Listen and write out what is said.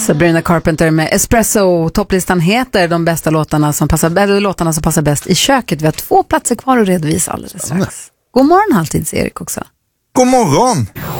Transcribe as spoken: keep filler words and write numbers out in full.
Sabrina Carpenter med Espresso. Topplistan heter de bästa låtarna som passar, eller låtarna som passar bäst i köket. Vi har två platser kvar att redovisa alldeles strax. God morgon, Halvtids Erik också. God morgon!